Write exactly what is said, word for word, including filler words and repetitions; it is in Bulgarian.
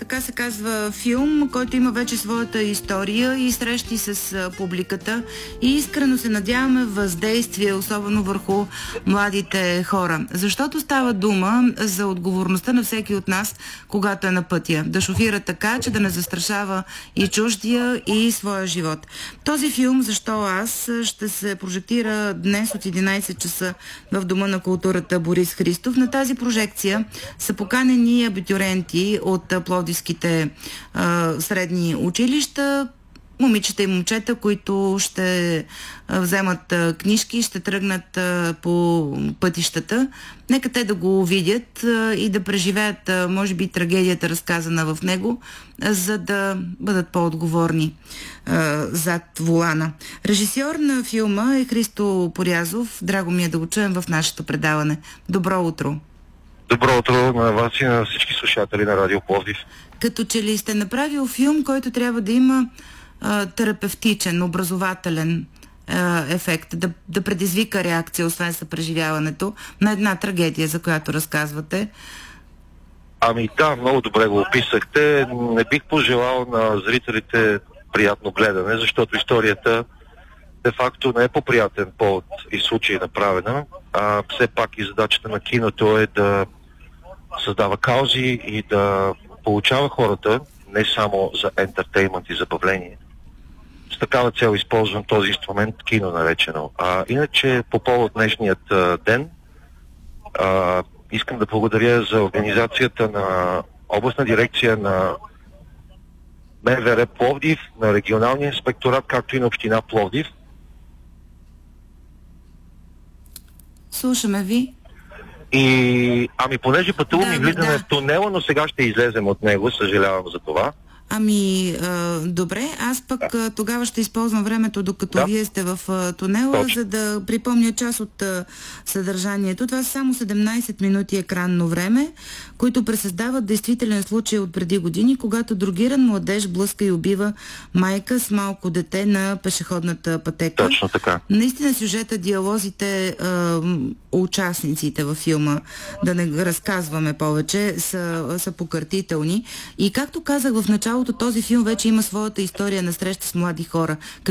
така се казва филм, който има вече своята история и срещи с публиката и искрено се надяваме въздействие, особено върху младите хора. Защото става дума за отговорността на всеки от нас, когато е на пътя. Да шофира така, че да не застрашава и чуждия, и своя живот. Този филм "Защо аз" ще се прожектира днес от единайсет часа в Дома на културата Борис Христов. На тази прожекция са поканени абитюренти от пловдивските а, средни училища, момичета и момчета, които ще а, вземат а, книжки, ще тръгнат а, по пътищата. Нека те да го видят а, и да преживеят, а, може би, трагедията, разказана в него, а, за да бъдат по-отговорни а, зад волана. Режисьор на филма е Христо Порязов. Драго ми е да го чуем в нашето предаване. Добро утро! Добро утро на вас и на всички слушатели на Радио Пловдив. Като че ли сте направил филм, който трябва да има а, терапевтичен, образователен а, ефект, да, да предизвика реакция, освен съпреживяването на една трагедия, за която разказвате? Ами да, много добре го описахте. Не бих пожелал на зрителите приятно гледане, защото историята де-факто не е по приятен повод и случай направена, а все пак и задачата на киното е да създава каузи и да получава хората не само за ентертеймент и забавление. С такава цел използвам този инструмент, кино наречено. А иначе по повод днешният а, ден а, искам да благодаря за организацията на областна дирекция на МВР Пловдив, на регионалния инспекторат, както и на община Пловдив. Слушаме ви. И, ами понеже пътувам Да, и влизаме да. в тунела, но сега ще излезем от него, съжалявам за това. Ами, а, добре, аз пък а, тогава ще използвам времето, докато Да. вие сте в а, тунела, Точно. за да припомня част от а, съдържанието. Това са само седемнайсет минути екранно време, които пресъздават действителен случай от преди години, когато дрогиран младеж блъска и убива майка с малко дете на пешеходната пътека. Точно така. Наистина сюжета, диалозите, а, участниците във филма, да не разказваме повече, са, са покъртителни. И както казах в началото, този филм вече има своята история на среща с млади хора.